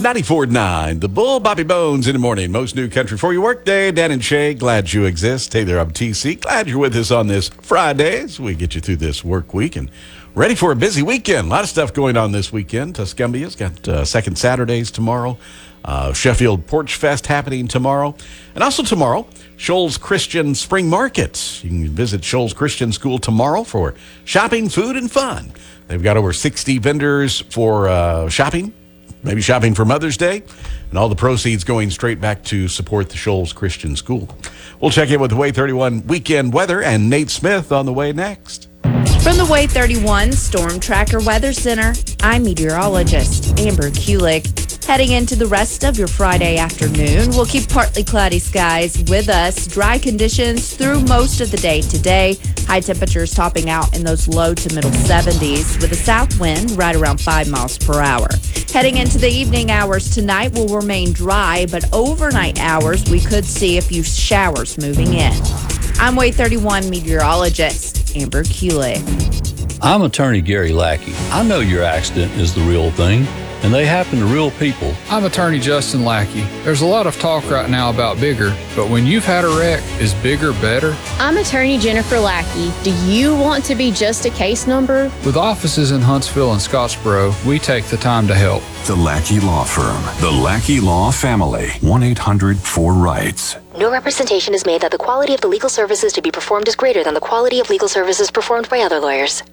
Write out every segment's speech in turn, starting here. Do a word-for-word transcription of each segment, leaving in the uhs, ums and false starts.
ninety-four point nine, The Bull, Bobby Bones in the morning. Most new country for your work day. Dan and Shay, glad you exist. Hey there, I'm T C. Glad you're with us on this Friday as we get you through this work week and ready for a busy weekend. A lot of stuff going on this weekend. Tuscumbea's got uh, second Saturdays tomorrow. Uh, Sheffield Porch Fest happening tomorrow. And also tomorrow, Shoals Christian Spring Market. You can visit Shoals Christian School tomorrow for shopping, food, and fun. They've got over sixty vendors for uh, shopping, maybe shopping for Mother's Day, and all the proceeds going straight back to support the Shoals Christian School. We'll check in with the Way thirty-one weekend weather and Nate Smith on the way next. From the Way thirty-one Storm Tracker Weather Center, I'm meteorologist Amber Kulik. Heading into the rest of your Friday afternoon, we'll keep partly cloudy skies with us. Dry conditions through most of the day today. High temperatures topping out in those low to middle seventies with a south wind right around five miles per hour. Heading into the evening hours tonight will remain dry, but overnight hours we could see a few showers moving in. I'm Way thirty-one meteorologist Amber Kulik. I'm attorney Gary Lackey. I know your accident is the real thing, and they happen to real people. I'm attorney Justin Lackey. There's a lot of talk right now about bigger, but when you've had a wreck, is bigger better? I'm attorney Jennifer Lackey. Do you want to be just a case number? With offices in Huntsville and Scottsboro, we take the time to help. The Lackey Law Firm. The Lackey Law Family. one eight hundred four rights. No representation is made that the quality of the legal services to be performed is greater than the quality of legal services performed by other lawyers.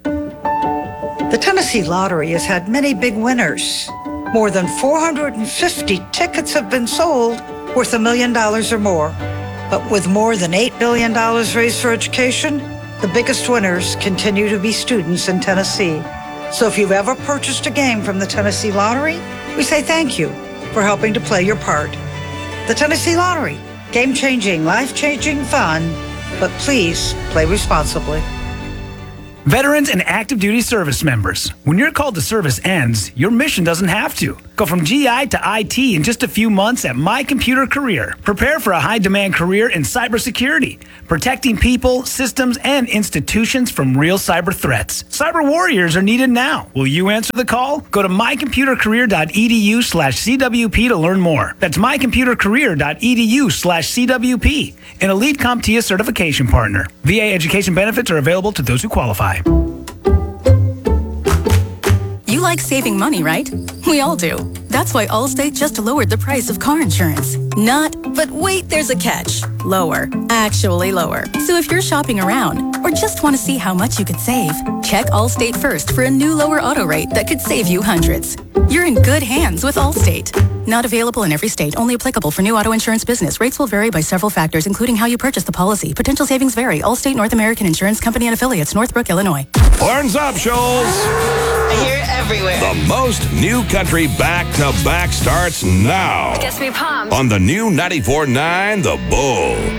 The Tennessee Lottery has had many big winners. More than four hundred fifty tickets have been sold worth a million dollars or more. But with more than eight billion dollars raised for education, the biggest winners continue to be students in Tennessee. So if you've ever purchased a game from the Tennessee Lottery, we say thank you for helping to play your part. The Tennessee Lottery, game-changing, life-changing fun, but please play responsibly. Veterans and active duty service members, when your call to service ends, your mission doesn't have to. Go from G I to I T in just a few months at My Computer Career. Prepare for a high-demand career in cybersecurity, protecting people, systems, and institutions from real cyber threats. Cyber warriors are needed now. Will you answer the call? Go to mycomputercareer.edu slash CWP to learn more. That's mycomputercareer.edu slash CWP, an elite CompTIA certification partner. V A education benefits are available to those who qualify. You like saving money, right? We all do. That's why Allstate just lowered the price of car insurance. Not, but wait, there's a catch. Lower. Actually lower. So if you're shopping around or just want to see how much you could save, check Allstate first for a new lower auto rate that could save you hundreds. You're in good hands with Allstate. Not available in every state. Only applicable for new auto insurance business. Rates will vary by several factors, including how you purchase the policy. Potential savings vary. Allstate North American Insurance Company and Affiliates, Northbrook, Illinois. Horns up, Shoals! I hear it everywhere. The most new country back-to-back starts now. Gets me pumped. On the new ninety-four point nine The Bull.